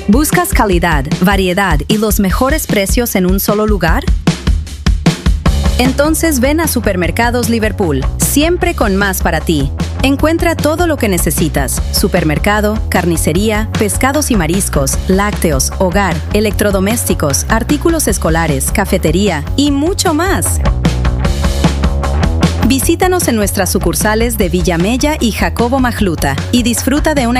¿Buscas calidad, variedad y los mejores precios en un solo lugar? Entonces ven a Supermercados Liverpool, siempre con más para ti. Encuentra todo lo que necesitas: supermercado, carnicería, pescados y mariscos, lácteos, hogar, electrodomésticos, artículos escolares, cafetería y mucho más. Visítanos en nuestras sucursales de Villamella y Jacobo Majluta y disfruta de una